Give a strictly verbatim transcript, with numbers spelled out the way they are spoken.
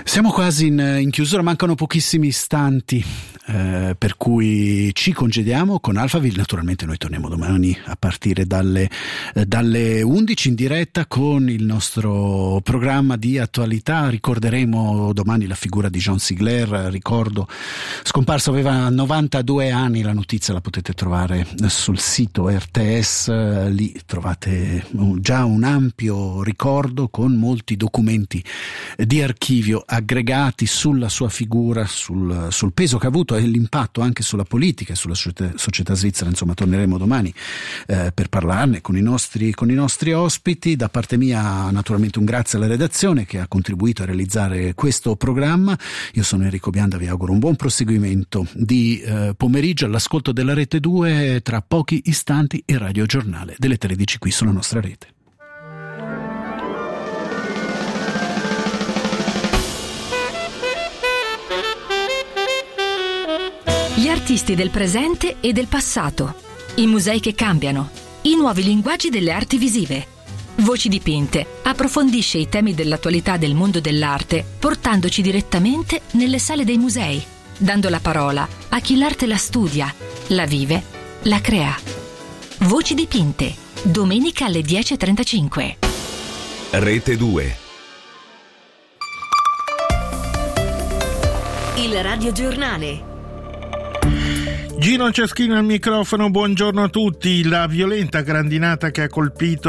Siamo quasi in, in chiusura, mancano pochissimi istanti, eh, per cui ci congediamo con Alphaville. Naturalmente noi torniamo domani a partire dalle, eh, dalle undici in diretta con il nostro programma di attualità. Ricorderemo domani la figura di Jean Sigler, ricordo scomparso, aveva novantadue anni, la notizia la potete trovare sul sito R T S, lì trovate già un ampio ricordo con molti documenti di archivio aggregati sulla sua figura, sul, sul peso che ha avuto e l'impatto anche sulla politica e sulla società, società svizzera. Insomma, torneremo domani eh, per parlarne con i nostri con i nostri ospiti. Da parte mia naturalmente un grazie alla redazione che ha contribuito a realizzare questo programma. Io sono Enrico Bianda, vi auguro un buon proseguimento di eh, pomeriggio all'ascolto della Rete due. Tra pochi istanti il Radio Giornale delle tredici qui sulla nostra rete. Gli artisti del presente e del passato, i musei che cambiano, i nuovi linguaggi delle arti visive. Voci dipinte approfondisce i temi dell'attualità del mondo dell'arte, portandoci direttamente nelle sale dei musei, dando la parola a chi l'arte la studia, la vive, la crea. Voci dipinte, domenica alle dieci e trentacinque. Rete due. Il Radio Giornale. Gino Ceschino al microfono, buongiorno a tutti. La violenta grandinata che ha colpito